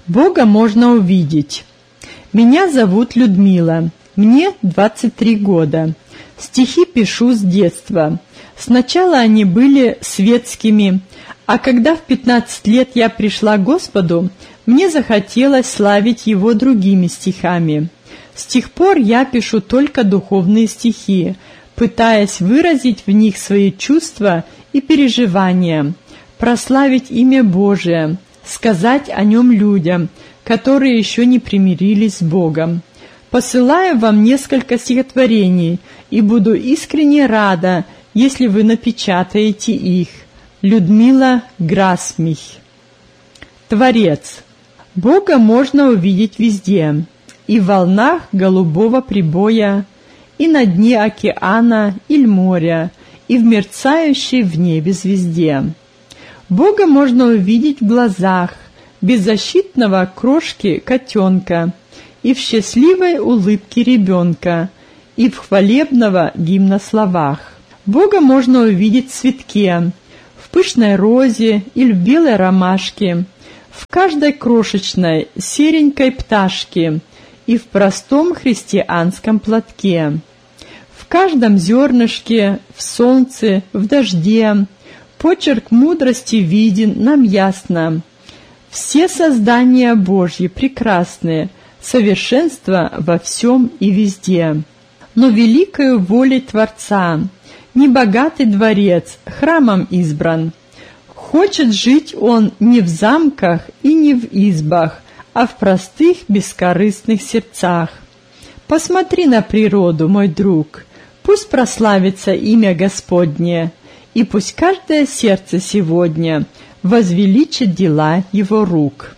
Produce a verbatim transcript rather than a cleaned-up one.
Бога можно увидеть. Меня зовут Людмила, мне двадцать три года. Стихи пишу с детства. Сначала они были светскими, а когда в пятнадцать лет я пришла к Господу, мне захотелось славить Его другими стихами. С тех пор я пишу только духовные стихи, пытаясь выразить в них свои чувства и переживания, прославить имя Божие, сказать о нем людям, которые еще не примирились с Богом. Посылаю вам несколько стихотворений и буду искренне рада, если вы напечатаете их. Людмила Грасмих. Творец. Бога можно увидеть везде, и в волнах голубого прибоя, и на дне океана или моря, и в мерцающей в небе звезде. Бога можно увидеть в глазах беззащитного крошки котенка, и в счастливой улыбке ребенка, и в хвалебного гимна словах. Бога можно увидеть в цветке, в пышной розе или в белой ромашке, в каждой крошечной серенькой пташке и в простом христианском платке, в каждом зернышке, в солнце, в дожде. Почерк мудрости виден нам ясно. Все создания Божьи прекрасны, совершенство во всем и везде. Но великою волей Творца небогатый дворец храмом избран. Хочет жить он не в замках и не в избах, а в простых бескорыстных сердцах. Посмотри на природу, мой друг, пусть прославится имя Господне, и пусть каждое сердце сегодня возвеличит дела его рук.